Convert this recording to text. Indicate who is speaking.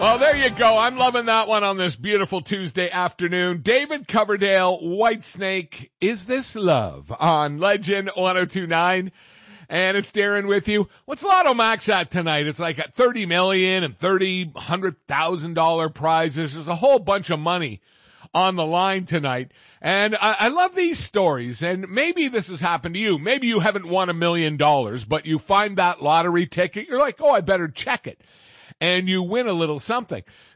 Speaker 1: Well, there you go. I'm loving that one on this beautiful Tuesday afternoon. David Coverdale, Whitesnake, Is This Love? On Legend 102.9. And it's Darren with you. What's Lotto Max at tonight? It's like at $30 million and $100,000 prizes. There's a whole bunch of money on the line tonight. And I love these stories. And maybe this has happened to you. Maybe you haven't won $1 million, but you find that lottery ticket. You're like, oh, I better check it. And you win a little something.